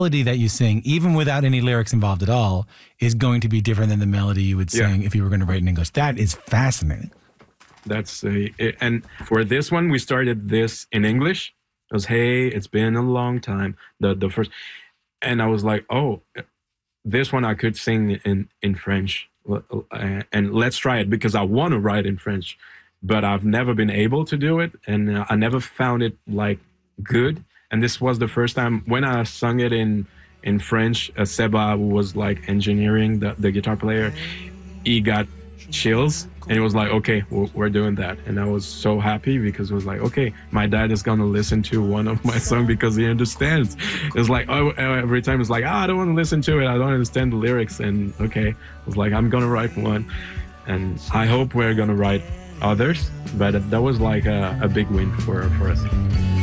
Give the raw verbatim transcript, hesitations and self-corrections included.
melody that you sing, even without any lyrics involved at all, is going to be different than the melody you would sing Yeah. if you were going to write in English. That is fascinating. That's a, it, and for this one, we started this in English. It was, hey, it's been a long time. The the first, and I was like, oh, this one I could sing in in French, and let's try it because I want to write in French, but I've never been able to do it, and uh, I never found it like good. And this was the first time when I sung it in in French. Uh, Seba, who was like engineering the the guitar player, he got chills. And it was like, okay, we're doing that. And I was so happy because it was like, okay, my dad is going to listen to one of my songs because he understands. It's like, oh, every time it's like, ah, I don't want to listen to it. I don't understand the lyrics. And okay, I was like, I'm going to write one. And I hope we're going to write others. But that was like a, a big win for, for us.